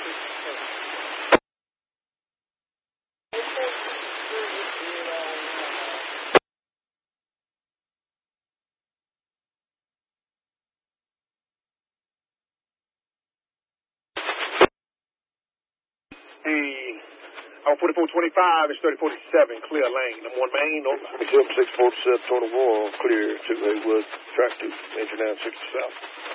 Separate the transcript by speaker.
Speaker 1: On 4425, it's 3047, clear lane. Number 1 main, over.
Speaker 2: 647, 21, clear to Haywood, track 2, engine 960 south.